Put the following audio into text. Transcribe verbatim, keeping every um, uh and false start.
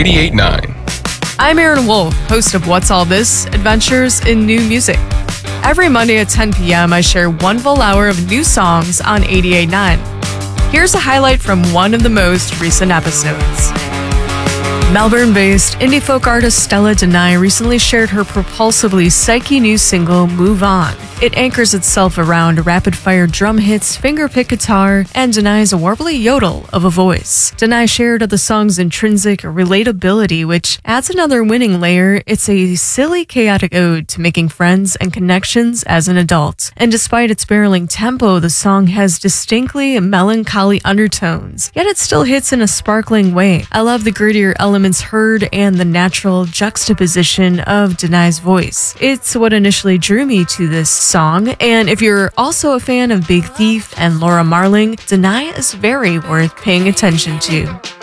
eighty-eight point nine. I'm Aaron Wolf, host of What's All This? Adventures in New Music. Every Monday at ten p.m., I share one full hour of new songs on eighty-eight point nine. Here's a highlight from one of the most recent episodes. Melbourne-based indie folk artist Stella Deni recently shared her propulsively psyche new single, Move On. It anchors itself around rapid-fire drum hits, finger-pick guitar, and Deni's warbly yodel of a voice. Deni shared of the song's intrinsic relatability, which adds another winning layer. It's a silly, chaotic ode to making friends and connections as an adult. And despite its barreling tempo, the song has distinctly melancholy undertones, yet it still hits in a sparkling way. I love the grittier elements heard and the natural juxtaposition of Deni's voice. It's what initially drew me to this song, and if you're also a fan of Big Thief and Laura Marling, Deni is very worth paying attention to.